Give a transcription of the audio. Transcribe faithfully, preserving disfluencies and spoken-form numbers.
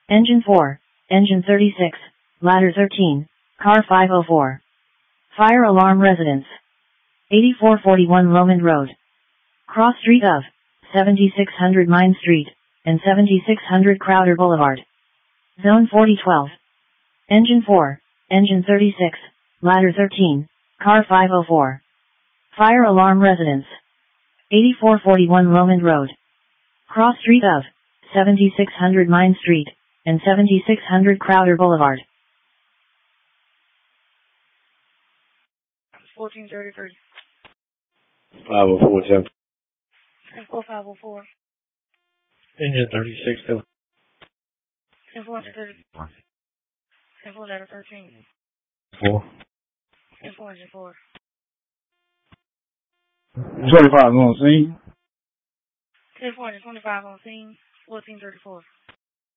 Engine four, Engine thirty-six, Ladder thirteen, Car five oh four. Fire alarm residence. eighty-four forty-one Lomond Road. Cross street of seventy-six hundred Mine Street and seventy-six hundred Crowder Boulevard. Zone forty twelve. Engine four, Engine thirty-six, Ladder thirteen, Car five oh four. Fire alarm residence. eighty-four forty-one Lomond Road. Cross street of seventy-six hundred Mine Street and seventy-six hundred Crowder Boulevard. fourteen thirty-three. five oh four, ten. ten four five oh four. Engine thirty-six, two. ten four thirty. ten four letter thirteen. four. ten four engine four. twenty-five on scene. ten four twenty-five on scene. fourteen thirty-four.